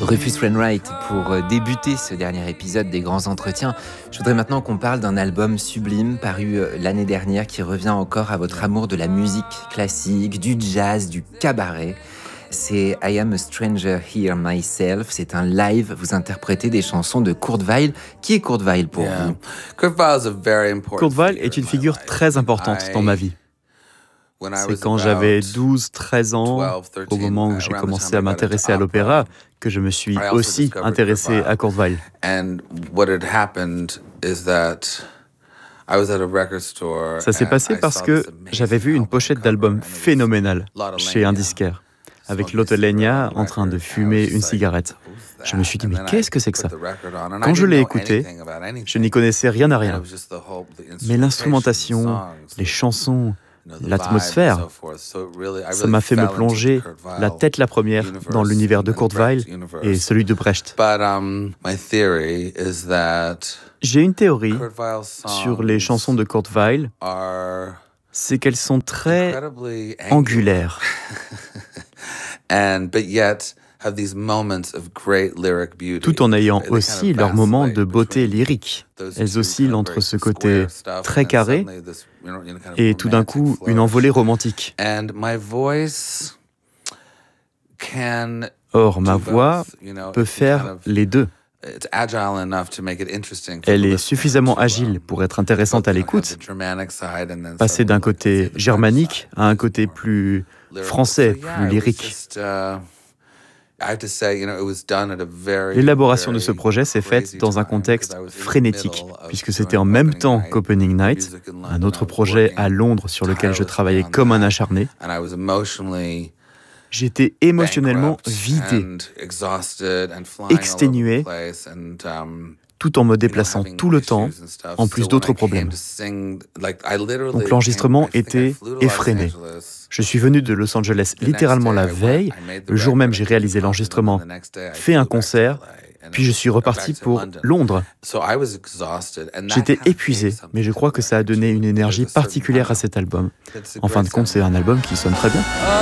Rufus Wainwright, pour débuter ce dernier épisode des Grands Entretiens, je voudrais maintenant qu'on parle d'un album sublime paru l'année dernière qui revient encore à votre amour de la musique classique, du jazz, du cabaret. C'est I Am a Stranger Here Myself, c'est un live, vous interprétez des chansons de Kurt Weill. Qui est Kurt Weill pour vous? Kurt Weill est une figure très importante dans ma vie. C'est quand j'avais 12-13 ans, au moment où j'ai commencé à m'intéresser à l'opéra, que je me suis aussi intéressé à Kurt Weill. Ça s'est passé parce que j'avais vu une pochette d'album phénoménale chez un disquaire, avec Lotte Lenya en train de fumer une cigarette. Je me suis dit, mais qu'est-ce que c'est que ça? Quand je l'ai écouté, je n'y connaissais rien à rien. Mais l'instrumentation, les chansons, l'atmosphère, ça m'a fait me plonger la tête la première dans l'univers de Kurt Weill et celui de Brecht. J'ai une théorie sur les chansons de Kurt Weill, c'est qu'elles sont très angulaires. Tout en ayant aussi leurs moments de beauté lyrique. Elles oscillent entre ce côté très carré et tout d'un coup une envolée romantique. Or, ma voix peut faire les deux. Elle est suffisamment agile pour être intéressante à l'écoute, passer d'un côté germanique à un côté plus français, plus lyrique. L'élaboration de ce projet s'est faite dans un contexte frénétique, puisque c'était en même temps qu'Opening Night, un autre projet à Londres sur lequel je travaillais comme un acharné. J'étais émotionnellement vidé, exténué, tout en me déplaçant tout le temps, en plus d'autres problèmes. Donc l'enregistrement était effréné. Je suis venu de Los Angeles littéralement la veille. Le jour même, j'ai réalisé l'enregistrement, fait un concert, puis je suis reparti pour Londres. J'étais épuisé, mais je crois que ça a donné une énergie particulière à cet album. En fin de compte, c'est un album qui sonne très bien.